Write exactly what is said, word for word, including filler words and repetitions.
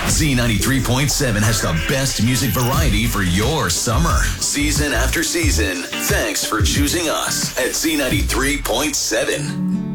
Z ninety-three point seven has the best music variety for your summer. Season after season. Thanks for choosing us at Z ninety-three point seven.